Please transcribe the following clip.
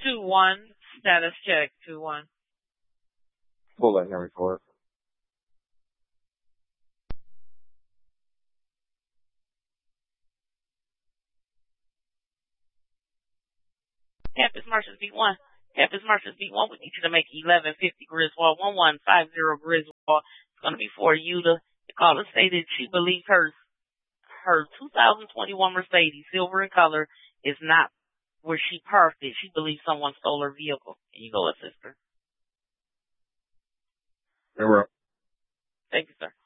2-1. Status check. 2-1. Full at Henry Ford. Campus Marshals B1. Campus Marshals B1, we need you to make 1150 Griswold, 1150 Griswold. It's going to be for Yuta. The caller stated she believes her 2021 Mercedes, silver in color, is not where she parked it. She believes someone stole her vehicle. Can you go assist her? You're up. Thank you, sir.